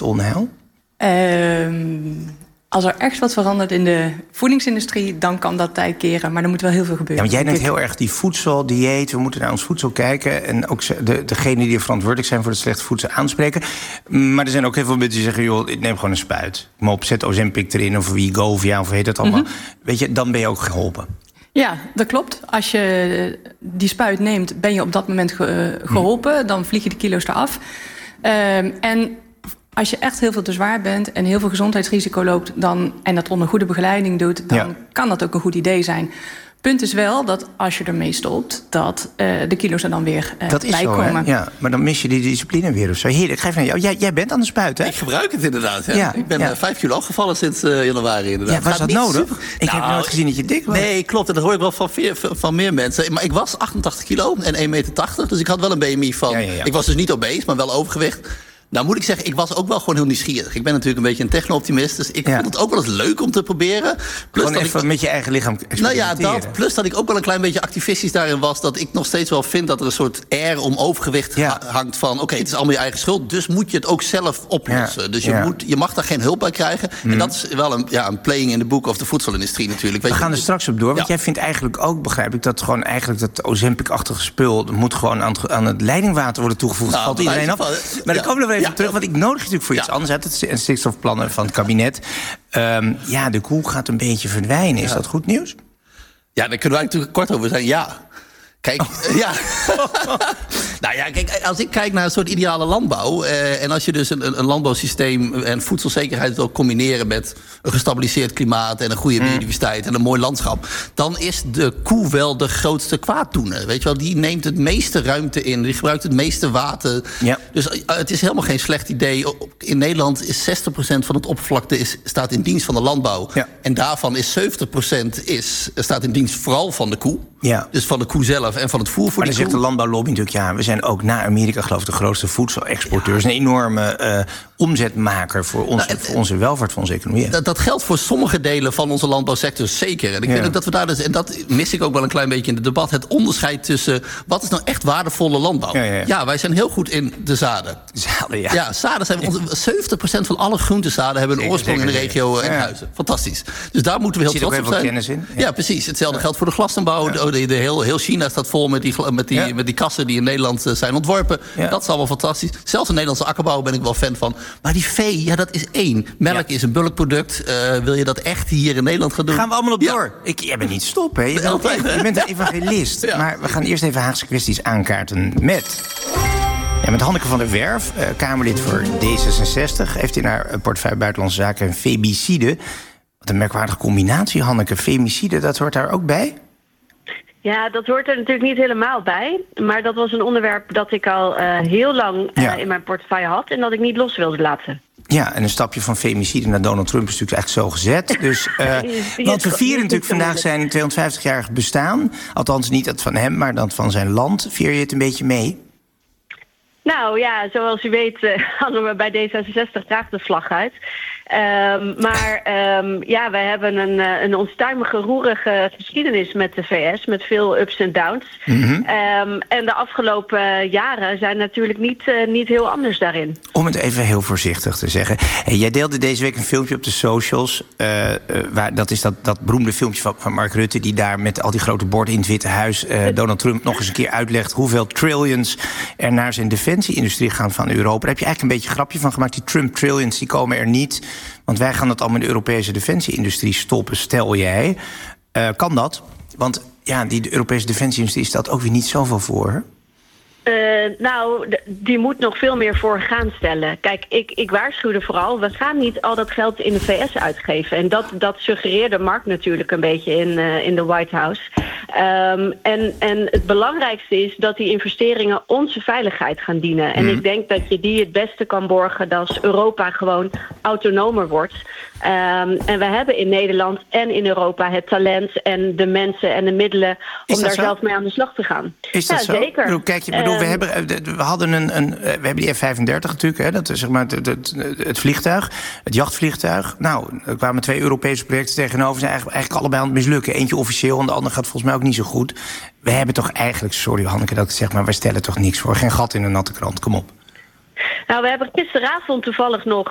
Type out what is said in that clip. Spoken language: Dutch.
onheil? Als er echt wat verandert in de voedingsindustrie, dan kan dat tij keren. Maar er moet wel heel veel gebeuren. Ja, want jij denkt heel erg die voedseldieet. We moeten naar ons voedsel kijken. En ook degenen die er verantwoordelijk zijn voor het slechte voedsel aanspreken. Maar er zijn ook heel veel mensen die zeggen, joh, ik neem gewoon een spuit. Kom op, zet Ozempic erin of Wegovia of heet dat allemaal. Mm-hmm. Weet je, dan ben je ook geholpen. Ja, dat klopt. Als je die spuit neemt, ben je op dat moment geholpen. Dan vliegen de kilo's eraf. En als je echt heel veel te zwaar bent en heel veel gezondheidsrisico loopt, en dat onder goede begeleiding doet, dan kan dat ook een goed idee zijn. Punt is wel dat als je ermee stopt, dat de kilo's er dan weer bij komen. Ja, maar dan mis je die discipline weer of zo. Heerlijk, ik geef naar jou. Jij bent aan de spuit, hè? Ik gebruik het inderdaad. Ja. Ik ben 5 kilo afgevallen sinds januari. Inderdaad. Ja, was dat nodig? Ik heb nooit gezien dat je dik was. Nee, klopt. En dat hoor ik wel van meer mensen. Maar ik was 88 kilo en 1,80 meter. Dus ik had wel een BMI van... Ja. Ik was dus niet obese, maar wel overgewicht. Nou moet ik zeggen, ik was ook wel gewoon heel nieuwsgierig. Ik ben natuurlijk een beetje een techno-optimist. Dus ik vond het ook wel eens leuk om te proberen. Plus gewoon even met je eigen lichaam experimenteren. Nou ja, plus dat ik ook wel een klein beetje activistisch daarin was. Dat ik nog steeds wel vind dat er een soort air om overgewicht hangt van... oké, het is allemaal je eigen schuld, dus moet je het ook zelf oplossen. Dus je mag daar geen hulp bij krijgen. En dat is wel een playing in the book of de voedselindustrie natuurlijk. We gaan er straks op door, want jij vindt eigenlijk ook, begrijp ik... dat gewoon eigenlijk dat Ozempic-achtige spul... moet gewoon aan het leidingwater worden toegevoegd. Dat valt iedereen af. Maar dan komen we even terug, want ik nodig je natuurlijk voor iets anders uit. Het stikstofplannen van het kabinet. De koe gaat een beetje verdwijnen. Is dat goed nieuws? Ja, daar kunnen wij natuurlijk kort over zijn. Ja. Kijk, nou ja, kijk, als ik kijk naar een soort ideale landbouw... en als je dus een landbouwsysteem en voedselzekerheid wil combineren... met een gestabiliseerd klimaat en een goede biodiversiteit en een mooi landschap... dan is de koe wel de grootste kwaaddoener. Weet je wel, die neemt het meeste ruimte in, die gebruikt het meeste water. Ja. Dus het is helemaal geen slecht idee. In Nederland is 60% van het oppervlakte staat in dienst van de landbouw. Ja. En daarvan is 70% staat in dienst vooral van de koe. Ja. Dus van de koe zelf en van het voer voor maar dan zegt de landbouwlobby natuurlijk... we zijn ook na Amerika geloof ik de grootste voedselexporteurs. Een enorme omzetmaker voor onze welvaart, voor onze economie. Dat geldt voor sommige delen van onze landbouwsector zeker. En ik vind ook dat we daar en dat mis ik ook wel een klein beetje in het debat... het onderscheid tussen wat is nou echt waardevolle landbouw. Ja, wij zijn heel goed in de zaden. Zaden zijn 70% van alle groentezaden hebben een oorsprong in de regio Enkhuizen. Fantastisch. Dus daar moeten we heel trots op zijn. Kennis in. Ja, precies. Hetzelfde geldt voor de glastuinbouw. Heel China staat vol met die kassen die in Nederland zijn ontworpen. Ja. Dat is allemaal fantastisch. Zelfs de Nederlandse akkerbouw ben ik wel fan van. Maar die vee, dat is één. Melk is een bulkproduct. Wil je dat echt hier in Nederland gaan doen? Gaan we allemaal op door. Jij bent niet stop, hè? Je bent een evangelist. Ja. Maar we gaan eerst even Haagse kwesties aankaarten met Hanneke van der Werf, Kamerlid voor D66. Heeft in haar portefeuille Buitenlandse Zaken een femicide. Wat een merkwaardige combinatie, Hanneke. Femicide, dat hoort daar ook bij? Ja, dat hoort er natuurlijk niet helemaal bij. Maar dat was een onderwerp dat ik al heel lang in mijn portefeuille had... en dat ik niet los wilde laten. Ja, en een stapje van femicide naar Donald Trump is natuurlijk echt zo gezet. Dus, want we vieren natuurlijk vandaag zijn 250-jarig bestaan. Althans niet dat van hem, maar dat van zijn land. Vier je het een beetje mee? Nou ja, zoals u weet hadden we bij D66 graag de vlag uit. Wij hebben een onstuimige, roerige geschiedenis met de VS... met veel ups en downs. Mm-hmm. En de afgelopen jaren zijn natuurlijk niet heel anders daarin. Om het even heel voorzichtig te zeggen. Jij deelde deze week een filmpje op de socials. Dat is dat beroemde filmpje van Mark Rutte... die daar met al die grote borden in het Witte Huis... Donald Trump nog eens een keer uitlegt... hoeveel trillions er naar zijn defensieindustrie gaan van Europa. Daar heb je eigenlijk een beetje een grapje van gemaakt. Die Trump trillions, die komen er niet... Want wij gaan dat allemaal in de Europese defensieindustrie stoppen, stel jij. Kan dat? Want de Europese defensieindustrie stelt ook weer niet zoveel voor. Die moet nog veel meer voor gaan stellen. Kijk, ik waarschuwde vooral, we gaan niet al dat geld in de VS uitgeven. En dat suggereerde Mark natuurlijk een beetje in de White House. En het belangrijkste is dat die investeringen onze veiligheid gaan dienen. En ik denk dat je die het beste kan borgen als Europa gewoon autonomer wordt. En we hebben in Nederland en in Europa het talent en de mensen en de middelen om daar zelf mee aan de slag te gaan. Is dat zo? Zeker. Kijk, we hebben die F-35 natuurlijk, hè, dat is zeg maar het vliegtuig, het jachtvliegtuig. Nou, er kwamen 2 Europese projecten tegenover, zijn eigenlijk allebei aan het mislukken. Eentje officieel en de andere gaat volgens mij ook niet zo goed. We hebben toch eigenlijk, sorry Hanneke dat ik zeg, maar wij stellen toch niks voor. Geen gat in een natte krant, kom op. Nou, we hebben gisteravond toevallig nog